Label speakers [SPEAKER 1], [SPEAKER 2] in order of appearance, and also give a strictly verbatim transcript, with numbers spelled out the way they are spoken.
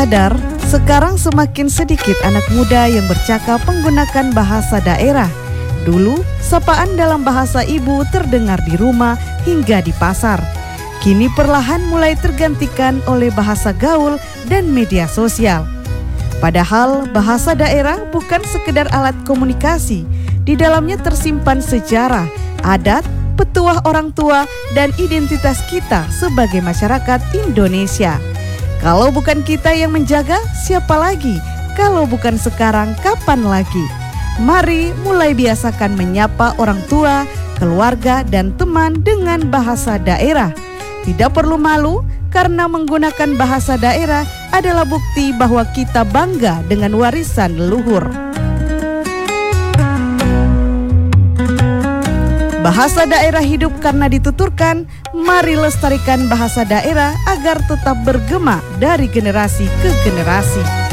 [SPEAKER 1] sadar, sekarang semakin sedikit anak muda yang bercakap menggunakan bahasa daerah. Dulu, sapaan dalam bahasa ibu terdengar di rumah hingga di pasar. Kini perlahan mulai tergantikan oleh bahasa gaul dan media sosial. Padahal bahasa daerah bukan sekedar alat komunikasi. Di dalamnya tersimpan sejarah, adat, petuah orang tua, dan identitas kita sebagai masyarakat Indonesia. Kalau bukan kita yang menjaga, siapa lagi? Kalau bukan sekarang, kapan lagi? Mari mulai biasakan menyapa orang tua, keluarga, dan teman dengan bahasa daerah. Tidak perlu malu karena menggunakan bahasa daerah adalah bukti bahwa kita bangga dengan warisan leluhur. Bahasa daerah hidup karena dituturkan. Mari lestarikan bahasa daerah agar tetap bergema dari generasi ke generasi.